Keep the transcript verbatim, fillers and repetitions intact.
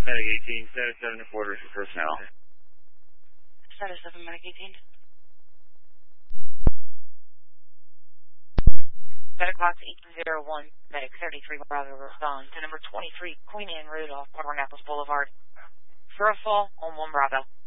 Medic eighteen, status seven and quarters for personnel. Status seven, Medic eighteen. Medic box eight zero one, Medic thirty-three, Bravo, respond to number twenty-three, Queen Anne Road off Port Annapolis Boulevard. For a fall on one Bravo.